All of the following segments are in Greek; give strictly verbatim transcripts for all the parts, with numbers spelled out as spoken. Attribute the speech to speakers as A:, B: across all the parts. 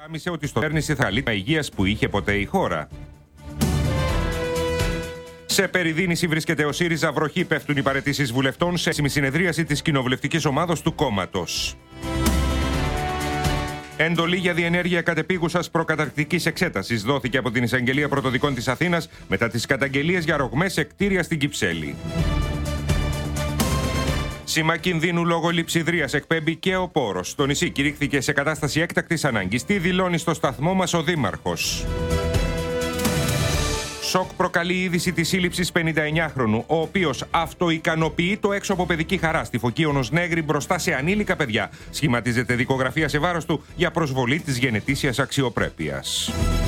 A: Άμισε ότι στο κυβέρνηση θα καλύπτει υγείας που είχε ποτέ η χώρα. Σε περιδίνηση βρίσκεται ο ΣΥΡΙΖΑ, βροχή πέφτουν οι παραιτήσεις βουλευτών σε συνεδρίαση της κοινοβουλευτικής ομάδος του κόμματος. Εντολή για διενέργεια κατεπίγουσας προκαταρκτικής εξέτασης δόθηκε από την Εισαγγελία Πρωτοδικών της Αθήνας μετά τις καταγγελίες για ρογμές σε κτίρια στην Κυψέλη. Σήμα κινδύνου λόγω λειψιδρίας εκπέμπει και ο Πόρος. Στο νησί κηρύχθηκε σε κατάσταση έκτακτης ανάγκης. Τι δηλώνει στο σταθμό μας ο Δήμαρχος. Σοκ προκαλεί η είδηση της σύλληψης πενηνταεννιάχρονου, ο οποίος αυτοικανοποιεί το έξω από παιδική χαρά στη Φωκίωνος Νέγρη μπροστά σε ανήλικα παιδιά. Σχηματίζεται δικογραφία σε βάρος του για προσβολή της γενετήσιας αξιοπρέπειας.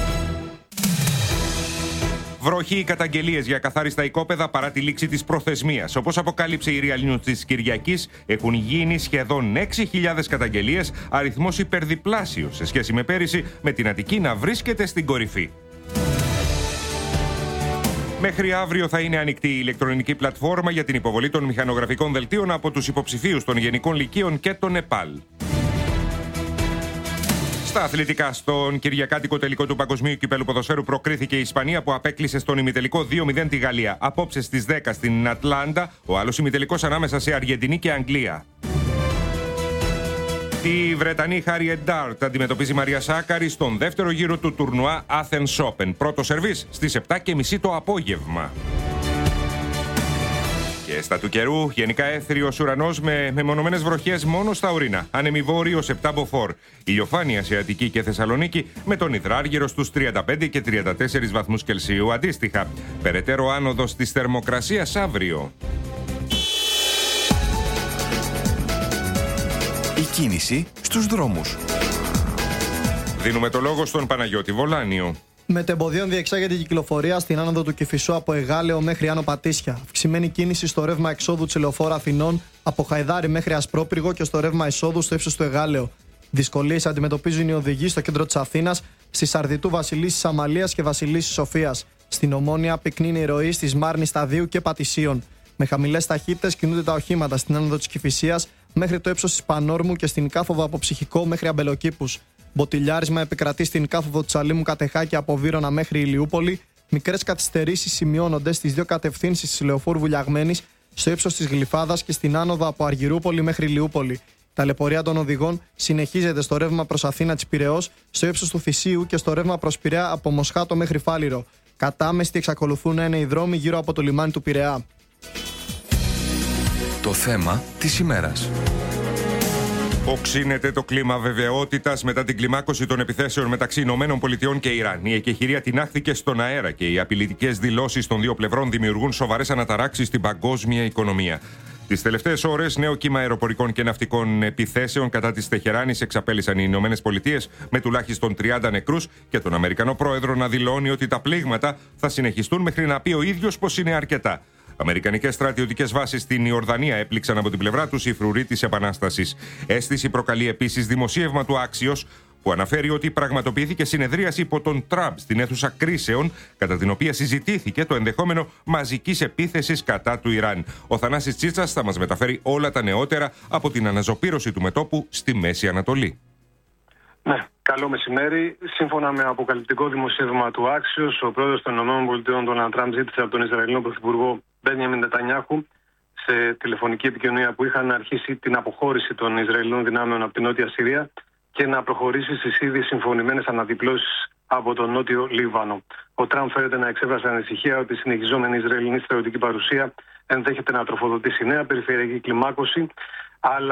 A: Βροχή, οι καταγγελίες για καθάριστα οικόπεδα παρά τη λήξη της προθεσμίας. Όπως αποκάλυψε η Real News της Κυριακής, έχουν γίνει σχεδόν έξι χιλιάδες καταγγελίες, αριθμός υπερδιπλάσιος σε σχέση με πέρυσι, με την Αττική να βρίσκεται στην κορυφή. Μέχρι αύριο θα είναι ανοιχτή η ηλεκτρονική πλατφόρμα για την υποβολή των μηχανογραφικών δελτίων από τους υποψηφίους των Γενικών Λυκείων και των ΕΠΑΛ. Στα αθλητικά, στον κυριακάτικο τελικό του Παγκοσμίου Κυπέλλου Ποδοσφαίρου προκρίθηκε η Ισπανία που απέκλεισε στον ημιτελικό δύο μηδέν τη Γαλλία. Απόψε στις δέκα στην Ατλάντα, ο άλλος ημιτελικός ανάμεσα σε Αργεντινή και Αγγλία. Η Βρετανή Χάριετ Ντάρτ αντιμετωπίζει Μαρία Σάκαρη στον δεύτερο γύρο του τουρνουά Athens Open. Πρώτο σερβίς στις επτά και μισή το απόγευμα. Και στα του καιρού, γενικά έθριος ουρανός με μεμονωμένες βροχές μόνο στα ορεινά. Άνεμη βόρειος επτά μποφόρ. Ηλιοφάνεια σε Αττική και Θεσσαλονίκη με τον υδράργυρο στους τριάντα πέντε και τριάντα τέσσερα βαθμούς Κελσίου αντίστοιχα. Περαιτέρω άνοδος της θερμοκρασίας αύριο.
B: Η κίνηση στους δρόμους.
A: Δίνουμε το λόγο στον Παναγιώτη Βολάνιο.
C: Μετεμποδίων διεξάγεται η κυκλοφορία στην άνοδο του Κηφισού από Εγάλεο μέχρι Άνω Πατήσια. Αυξημένη κίνηση στο ρεύμα εξόδου της Ελεοφόρου Αθηνών από Χαϊδάρι μέχρι Ασπρόπυργο και στο ρεύμα εισόδου στο ύψος του Εγάλεο. Δυσκολίες αντιμετωπίζουν οι οδηγοί στο κέντρο της Αθήνας, στη Σαρδιτού Βασιλίσσης Αμαλίας και Βασιλίσσης Σοφίας. Στην Ομόνια πυκνή η ροή στη Μάρνης Σταδίου και Πατησίων. Με χαμηλές ταχύτητες κινούνται τα οχήματα στην άνοδο της Κηφισίας μέχρι το ύψος της Πανόρμου και στην Κάφοβο από Ψυχικό μέχρι Αμπελοκήπους. Μποτιλιάρισμα επικρατεί στην Κάφοβο του Σαλήμου Κατεχάκη από Βύρωνα μέχρι Ηλιούπολη. Μικρές καθυστερήσεις σημειώνονται στις δύο κατευθύνσεις της Λεωφόρου Βουλιαγμένης, στο ύψος της Γλυφάδας και στην άνοδο από Αργυρούπολη μέχρι Ηλιούπολη. Ταλαιπωρία των οδηγών συνεχίζεται στο ρεύμα προς Αθήνα της Πειραιώς, στο ύψος του Θησίου και στο ρεύμα προς Πειραιά από Μοσχάτο μέχρι Φάληρο. Κατάμεστοι εξακολουθούν να είναι οι δρόμοι γύρω από το λιμάνι του Πειραιά.
B: Το θέμα της ημέρας.
A: Οξύνεται το κλίμα βεβαιότητας μετά την κλιμάκωση των επιθέσεων μεταξύ Ηνωμένων Πολιτειών και Ιράν. Η εκεχηρία τινάχθηκε στον αέρα και οι απειλητικές δηλώσεις των δύο πλευρών δημιουργούν σοβαρές αναταράξεις στην παγκόσμια οικονομία. Τις τελευταίες ώρες, νέο κύμα αεροπορικών και ναυτικών επιθέσεων κατά της Τεχεράνης εξαπέλυσαν οι Ηνωμένες Πολιτείες με τουλάχιστον τριάντα νεκρούς και τον Αμερικανό πρόεδρο να δηλώνει ότι τα πλήγματα θα συνεχιστούν μέχρι να πει ο ίδιος πως είναι αρκετά. Αμερικανικές στρατιωτικές βάσεις στην Ιορδανία έπληξαν από την πλευρά τους οι φρουροί της Επανάστασης. Αίσθηση προκαλεί επίσης δημοσίευμα του Axios που αναφέρει ότι πραγματοποιήθηκε συνεδρίαση υπό τον Τραμπ στην αίθουσα κρίσεων, κατά την οποία συζητήθηκε το ενδεχόμενο μαζικής επίθεσης κατά του Ιράν. Ο Θανάσης Τσίτσας θα μας μεταφέρει όλα τα νεότερα από την αναζωπήρωση του μετώπου στη Μέση Ανατολή.
D: Ναι, καλό μεσημέρι. Σύμφωνα με αποκαλυπτικό δημοσίευμα του Axios, ο πρόεδρος των ΗΠΑ, τον Τραμπ, ζήτησε από τον Ισραηλινό Πρωθυπουργό Μπένιαμιν Νετανιάχου σε τηλεφωνική επικοινωνία που είχαν αρχίσει την αποχώρηση των Ισραηλινών δυνάμεων από την Νότια Συρία και να προχωρήσει στις ήδη συμφωνημένες αναδιπλώσεις από τον Νότιο Λίβανο. Ο Τραμπ φαίνεται να εξέφρασε ανησυχία ότι η συνεχιζόμενη Ισραηλινή στρατιωτική παρουσία ενδέχεται να τροφοδοτήσει νέα περιφερειακή κλιμάκωση, αλλά